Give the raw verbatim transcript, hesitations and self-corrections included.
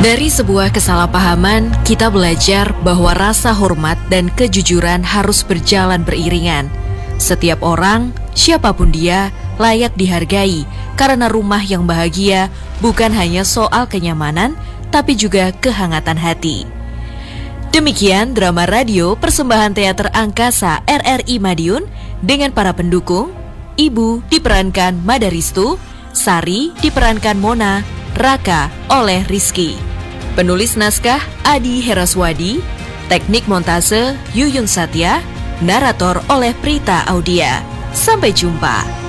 Dari sebuah kesalahpahaman, kita belajar bahwa rasa hormat dan kejujuran harus berjalan beriringan. Setiap orang, siapapun dia, layak dihargai karena rumah yang bahagia bukan hanya soal kenyamanan, tapi juga kehangatan hati. Demikian drama radio persembahan teater angkasa R R I Madiun dengan para pendukung. Ibu diperankan Madaristu, Sari diperankan Mona, Raka oleh Rizky. Penulis naskah Adi Heraswadi, teknik montase Yuyun Satya, narator oleh Prita Audia. Sampai jumpa.